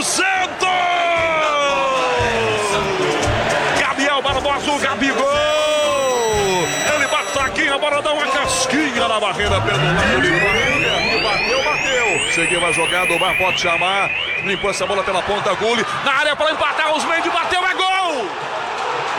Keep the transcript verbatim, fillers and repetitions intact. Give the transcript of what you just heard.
Santos! Gabriel Barbosa, o Gabigol! Ele bate fraquinho, a bola dá uma casquinha na barreira pelo lado de bateu, bateu. Seguiu a jogada, o V A R pode chamar. Limpou essa bola pela ponta, Gulli. Na área para empatar, os Mendes bateu, é gol!